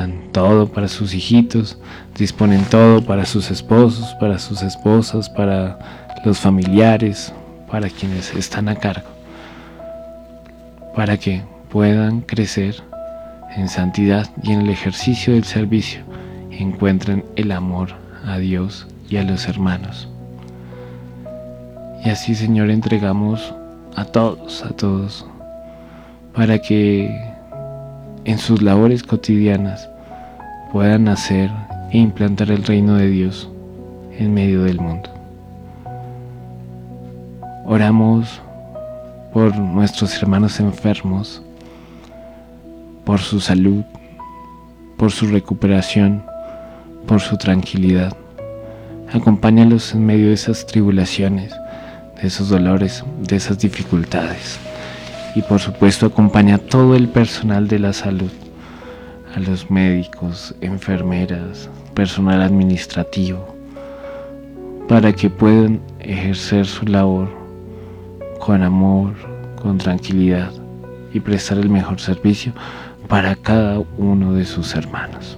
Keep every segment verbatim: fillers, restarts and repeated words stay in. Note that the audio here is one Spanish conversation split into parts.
organizan todo para sus hijitos, disponen todo para sus esposos, para sus esposas, para los familiares, para quienes están a cargo, para que puedan crecer en santidad y en el ejercicio del servicio, encuentren el amor a Dios y a los hermanos. Y así, Señor, entregamos a todos, a todos, para que en sus labores cotidianas puedan hacer e implantar el reino de Dios en medio del mundo. Oramos por nuestros hermanos enfermos, por su salud, por su recuperación, por su tranquilidad. Acompáñalos en medio de esas tribulaciones, de esos dolores, de esas dificultades. Y por supuesto acompaña a todo el personal de la salud, a los médicos, enfermeras, personal administrativo, para que puedan ejercer su labor con amor, con tranquilidad y prestar el mejor servicio para cada uno de sus hermanos.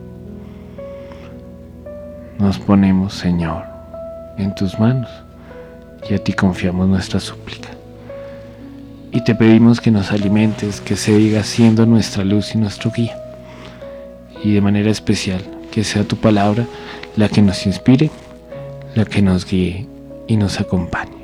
Nos ponemos, Señor, en tus manos y a ti confiamos nuestra súplica. Y te pedimos que nos alimentes, que sigas siendo nuestra luz y nuestro guía. Y de manera especial, que sea tu palabra la que nos inspire, la que nos guíe y nos acompañe.